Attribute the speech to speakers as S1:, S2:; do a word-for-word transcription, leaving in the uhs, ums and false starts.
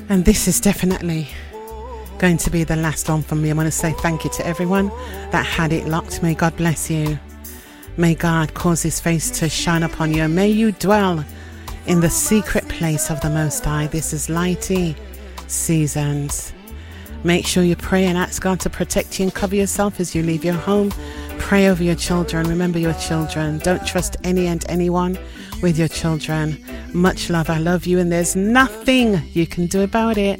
S1: And this is definitely going to be the last one from me. I want to say thank you to everyone that had it locked. May God bless you. May God cause his face to shine upon you. May you dwell in the secret place of the Most High. This is Lighty Seasons. Make sure you pray and ask God to protect you and cover yourself as you leave your home. Pray over your children. Remember your children. Don't trust any and anyone with your children. Much love. I love you, and there's nothing you can do about it.